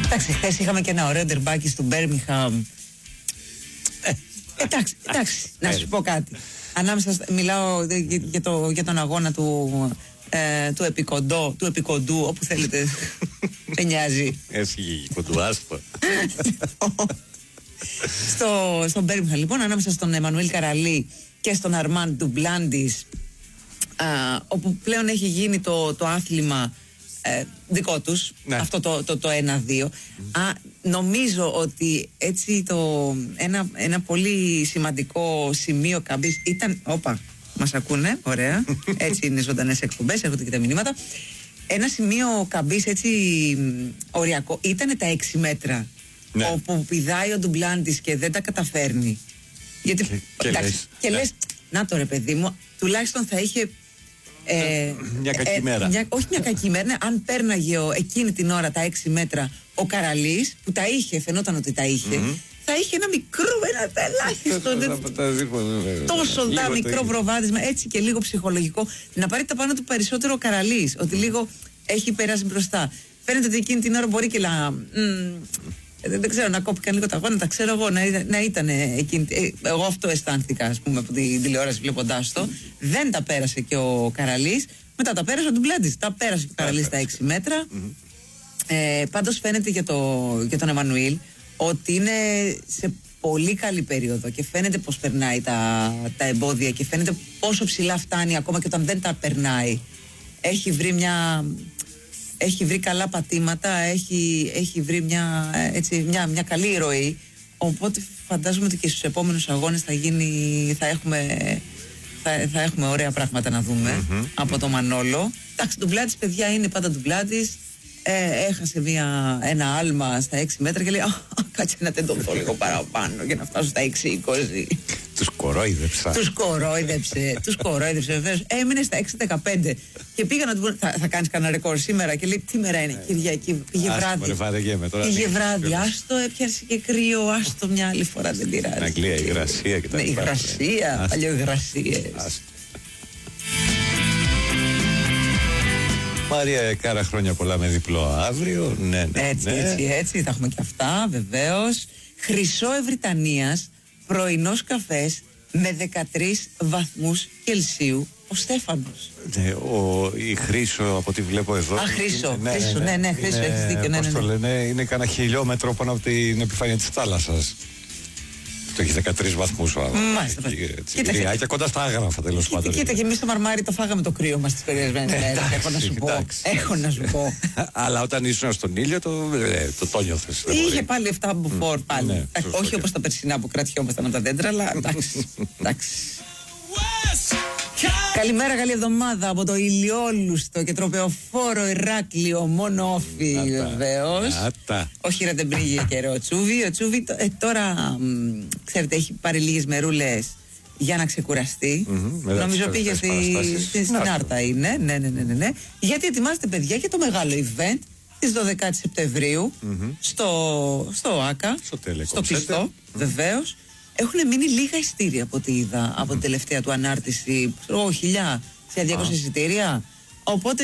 Εντάξει, χθες είχαμε και ένα ωραίο ντερμπάκι στο Μπέρμιγχαμ. Εντάξει, να σου πω κάτι. Μιλάω για τον αγώνα του επικοντού, όπου θέλετε. Δεν νοιάζει. Έσυγε κοντουάστο. Στο Μπέρμιγχαμ, λοιπόν, ανάμεσα στον Εμμανουήλ Καραλί και στον Αρμάν Ντουμπλάντις, όπου πλέον έχει γίνει το άθλημα δικό τους, ναι. Αυτό το 1-2. Νομίζω ότι έτσι ένα πολύ σημαντικό σημείο καμπής ήταν. Όπα, μας ακούνε, ωραία. Έτσι είναι ζωντανές εκπομπές, έρχονται και τα μηνύματα. Ένα σημείο καμπής έτσι οριακό ήταν τα 6 μέτρα, ναι. Όπου πηδάει ο Ντουμπλάντις και δεν τα καταφέρνει. Γιατί και λες, να το ρε παιδί μου, τουλάχιστον θα είχε μια κακή μέρα. Όχι μια κακή μέρα, ναι, αν πέρναγε εκείνη την ώρα τα 6 μέτρα ο Καραλής, που τα είχε, φαινόταν ότι τα είχε, θα είχε ένα μικρό, ένα ελάχιστο, τόσο μικρό προβάδισμα, έτσι και λίγο ψυχολογικό, να πάρει τα πάνω του περισσότερο ο Καραλής, ότι λίγο έχει περάσει μπροστά. Φαίνεται ότι εκείνη την ώρα μπορεί και δεν ξέρω, να κόπηκαν λίγο τα γόνα, τα ξέρω εγώ, να ήταν εκείνη. Εγώ αυτό αισθάνθηκα, ας πούμε, από την τηλεόραση βλέποντάς το. Δεν τα πέρασε και ο Καραλής. Μετά τα πέρασε ο Ντουμπλάντις. Τα πέρασε και ο Καραλής τα 6 μέτρα. Πάντως φαίνεται για τον Εμμανουήλ ότι είναι σε πολύ καλή περίοδο και φαίνεται πως περνάει τα εμπόδια και φαίνεται πόσο ψηλά φτάνει ακόμα και όταν δεν τα περνάει. Έχει βρει καλά πατήματα, έχει βρει μια καλή ροή. Οπότε φαντάζομαι ότι και στους επόμενους αγώνες θα έχουμε ωραία πράγματα να δούμε από το Μανόλο. Εντάξει, Ντουμπλάντις, παιδιά, είναι πάντα Ντουμπλάντις. Έχασε ένα άλμα στα 6 μέτρα και λέει κάτσε να τεντωθώ λίγο παραπάνω για να φτάσω στα 6-20. Τους κορόιδεψε βεβαίως. Έμεινε στα 6-15 και πήγα να του πω θα κάνεις κανένα ρεκόρ σήμερα και λέει τι μέρα είναι, Κυριακή, πήγε βράδυ, άστο, έπιασε και κρύο, άστο μια άλλη φορά, δεν πειράζει. Αγγλία, υγρασία και τα λοιπά. Υγρασία, παλιοϊγρασίες. Μαρία Κάρα, χρόνια πολλά με διπλό αύριο. Ναι. Έτσι, θα έχουμε και αυτά, βεβαίως. Χρυσό Ευρυτανίας, πρωινός καφές με 13 βαθμούς Κελσίου, ο Στέφανος. Η Χρύσο, από ό,τι βλέπω εδώ. Χρύσο, Χρύσο, έχεις δίκιο. Πώς το λένε, είναι κανένα χιλιόμετρο πάνω από την επιφάνεια της θάλασσας. Το έχει 13 βαθμούς ο άνθρωπος. Και κοντά στα άγραφα, τέλος πάντων. Κοίτα, και εμείς στο Μαρμάρι το φάγαμε το κρύο μας τις περιορισμένες μέρες. Έχω να σου πω. Αλλά όταν ήσουν στον ήλιο το νιώθες. Είχε πάλι 7 μποφόρ πάλι. Όχι όπως τα περσινά που κρατιόμασταν από τα δέντρα, αλλά εντάξει. Καλημέρα, καλή εβδομάδα από το ηλιόλουστο και τροπεοφόρο Ηράκλειο, μόνο όφι βεβαίως. Όχι, ρε, δεν πνίγει καιρό ο Τσούβι τώρα, ξέρετε, έχει πάρει λίγες μερούλες για να ξεκουραστεί. Νομίζω πήγε στην Άρτα είναι. Ναι. Γιατί ετοιμάζεται, παιδιά, και το μεγάλο event της 12 Σεπτεμβρίου στο ΆΚΑ, στο πιστό, βεβαίως. Έχουν μείνει λίγα εισιτήρια από ό,τι είδα από την τελευταία του ανάρτηση. 1.000 σε 200 εισιτήρια. Οπότε